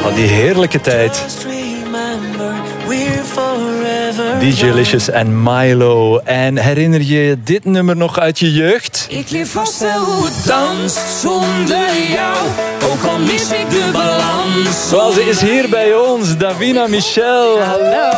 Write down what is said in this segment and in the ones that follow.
Van die heerlijke tijd. DJ Licious en Milo. En herinner je dit nummer nog uit je jeugd? Ik leer vast wel hoe het danst zonder jou. Ook al mis ik de balans. Zoals ze is hier bij ons, Davina Michel. Hallo.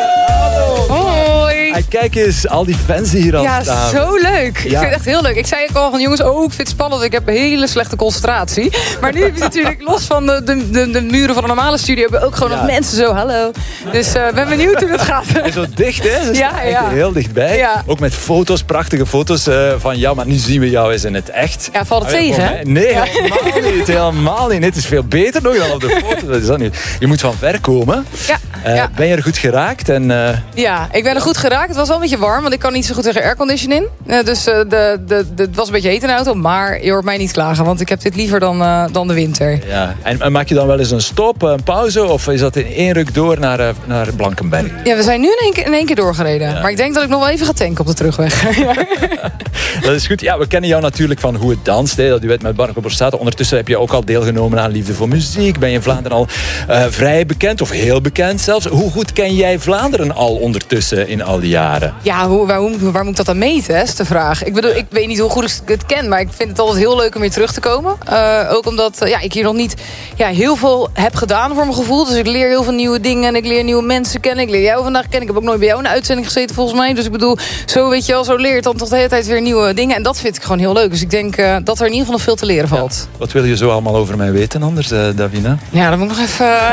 Hoi. Hey, kijk eens, al die fans die hier al staan. Ja, zo leuk. Ik Ja. vind het echt heel leuk. Ik zei ook al van jongens, ik vind het spannend. Ik heb een hele slechte concentratie. Maar nu heb je natuurlijk los van de muren van een normale studio... hebben we ook gewoon nog mensen zo, hallo. Dus ben benieuwd hoe het gaat. En zo dicht, hè? Ze staan echt heel dichtbij. Ja. Ook met foto's, prachtige foto's van jou. Maar nu zien we jou eens in het echt. Ja, valt het tegen, hè? Nee, helemaal niet. Helemaal niet. Het is veel beter nog dan op de foto. Dat is dat niet. Je moet van ver komen. Ja. Ben je er goed geraakt? Ja, ik ben er goed geraakt. Het was wel een beetje warm, want ik kan niet zo goed tegen airconditioning. Dus het was een beetje heet in de auto. Maar je hoort mij niet klagen, want ik heb dit liever dan de winter. Ja. En maak je dan wel eens een stop, een pauze? Of is dat in één ruk door naar Blankenberg? Ja, we zijn nu in één keer doorgereden. Ja. Maar ik denk dat ik nog wel even ga tanken op de terugweg. Ja. Dat is goed. Ja, we kennen jou natuurlijk van Hoe het danst. Hè. Dat duet met Marco Borsato. Ondertussen heb je ook al deelgenomen aan Liefde voor Muziek. Ben je in Vlaanderen al vrij bekend, of heel bekend zelfs. Hoe goed ken jij Vlaanderen al ondertussen in al die jaren? Ja, waar moet ik dat aan meten, is de vraag. Ik bedoel, ik weet niet hoe goed ik het ken, maar ik vind het altijd heel leuk om weer terug te komen. Ook omdat ik hier nog niet heel veel heb gedaan voor mijn gevoel. Dus ik leer heel veel nieuwe dingen en ik leer nieuwe mensen kennen. Ik leer jou vandaag kennen. Ik heb ook nooit bij jou in een uitzending gezeten volgens mij. Dus ik bedoel, zo weet je wel, zo leert dan toch de hele tijd weer nieuwe dingen. En dat vind ik gewoon heel leuk. Dus ik denk dat er in ieder geval nog veel te leren valt. Ja. Wat wil je zo allemaal over mij weten anders, Davina? Ja, dan moet ik nog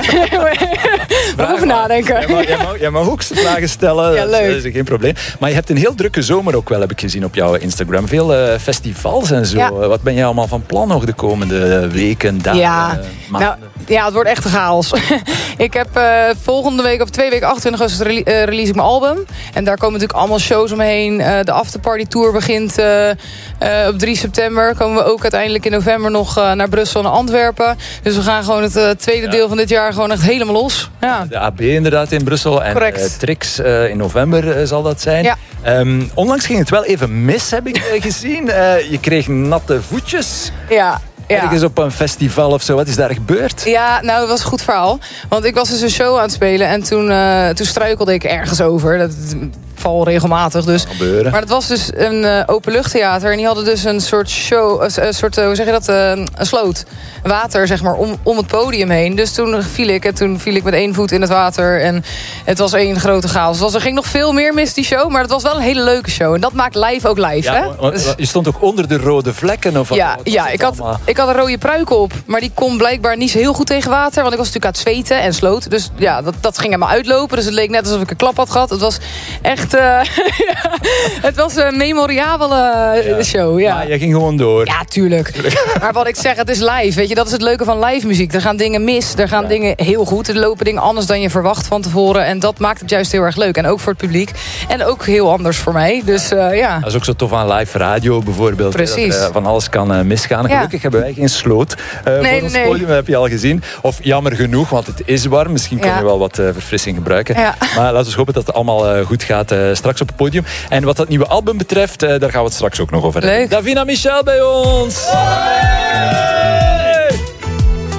even over nadenken. Jij mag ook vragen stellen. Ja, leuk. Dat is geen probleem. Maar je hebt een heel drukke zomer ook wel, heb ik gezien op jouw Instagram. Veel festivals en zo. Ja. Wat ben jij allemaal van plan nog de komende weken, dagen, maanden? Nou, het wordt echt een chaos. Ik heb volgende week, of 2 weken, 28 augustus, release ik mijn album. En daar komen natuurlijk allemaal shows omheen. De Afterparty Tour begint op 3 september. Komen we ook uiteindelijk in november nog naar Brussel en Antwerpen. Dus we gaan gewoon het tweede deel van dit jaar gewoon echt helemaal los. Ja. De AB inderdaad in Brussel. En Trix in november zal dat zijn. Ja. Onlangs ging het wel even mis, heb ik gezien. Je kreeg natte voetjes. Ja. Ergens op een festival of zo. Wat is daar gebeurd? Ja, nou, het was een goed verhaal. Want ik was dus een show aan het spelen. En toen struikelde ik ergens over. Dat val regelmatig dus. Maar het was dus een openluchttheater. En die hadden dus een soort show, een soort, hoe zeg je dat? Een sloot. Water, zeg maar, om het podium heen. Dus toen viel ik. En toen viel ik met 1 voet in het water. En het was één grote chaos. Dus er ging nog veel meer mis, die show. Maar het was wel een hele leuke show. En dat maakt live ook live, hè? Dus je stond ook onder de rode vlekken? Of ik had een rode pruik op. Maar die kon blijkbaar niet zo heel goed tegen water. Want ik was natuurlijk aan het zweten en sloot. Dus ja, dat ging aan me uitlopen. Dus het leek net alsof ik een klap had gehad. Het was echt... het was een memorabele show. Ja. Maar jij ging gewoon door. Ja, tuurlijk. Maar wat ik zeg, het is live. Weet je, dat is het leuke van live muziek. Er gaan dingen mis. Er gaan dingen heel goed. Er lopen dingen anders dan je verwacht van tevoren. En dat maakt het juist heel erg leuk. En ook voor het publiek. En ook heel anders voor mij. Dus ja. Dat is ook zo tof aan live radio bijvoorbeeld. Precies. Dat van alles kan misgaan. Gelukkig hebben wij geen sloot voor ons podium. Dat heb je al gezien. Of jammer genoeg, want het is warm. Misschien kun je wel wat verfrissing gebruiken. Ja. Maar laten we hopen dat het allemaal goed gaat straks op het podium. En wat dat nieuwe album betreft, daar gaan we het straks ook nog over hebben. Leuk. Davina Michel bij ons!